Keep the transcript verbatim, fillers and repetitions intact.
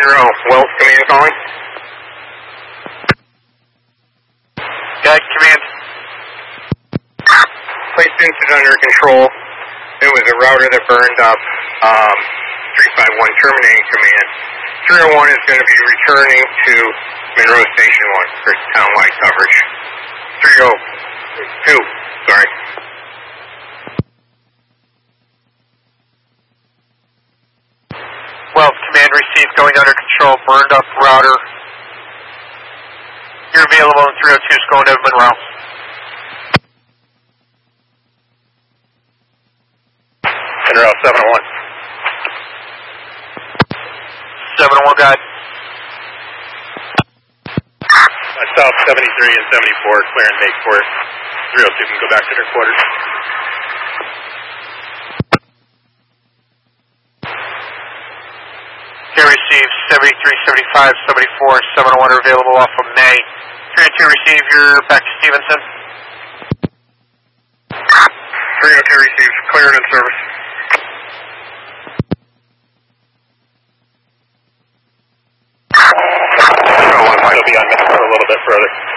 Monroe, Wells Command calling. Guide Command. Place incident under control. It was a router that burned up. Um, three five one terminating command. three oh one is going to be returning to Monroe Station one for town-wide coverage. three oh two, sorry. Wells Command received, going under control, burned up router. You're available in three oh two, going to Monroe. Monroe, seven oh one. seven oh one, guide. Uh, South seventy-three and seventy-four, clear and make for three oh two can go back to their quarters. Here received, seventy-three, seventy-five, seventy-four, seven oh one are available off of May. three oh two receive, you're back to Stevenson. three oh two receives, clear and in service. three oh one might be on for a little bit further.